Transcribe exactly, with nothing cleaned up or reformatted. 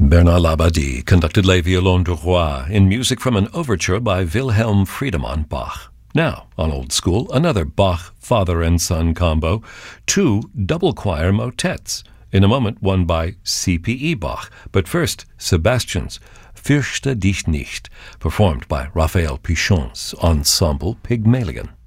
Bernard Labadie conducted Les Violons du Roi in music from an overture by Wilhelm Friedemann Bach. Now, on Old School, another Bach father and son combo, two double choir motets. In a moment, one by C P E Bach, but first, Sebastian's Fürchte dich nicht, performed by Raphael Pichon's ensemble Pygmalion.